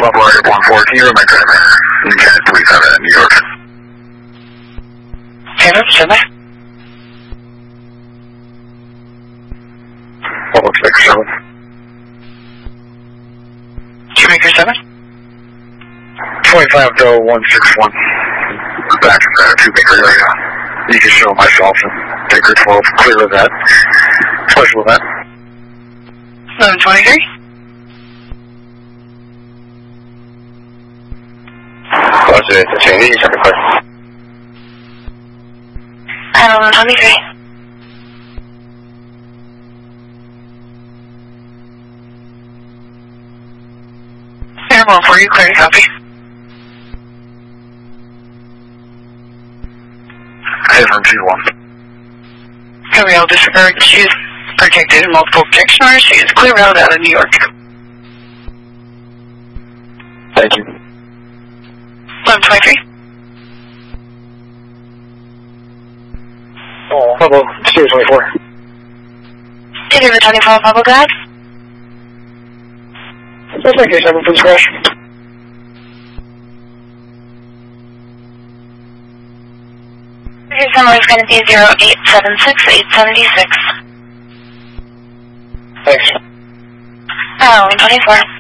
Buffalo 814, can you run my driver? Okay, 37 New York. Taylor, stand by. 167. 2 Baker 7. 25 to 161. Back to the 2 Baker area. You can show myself and Baker 12, clear of that. Special event. 1123. Roger, it's a change. You have a question. 1123. Airborne for you, clear to copy. Airborne 2-1. Gabrielle, disregard. She is protected in multiple protection orders. She is clear out of New York. Thank you. 1123. Hello, Studio 24. Did you have a 24 bubble guide? Thank you, 7, please crash. Your summary is going to be 0876-876. Thanks. 24.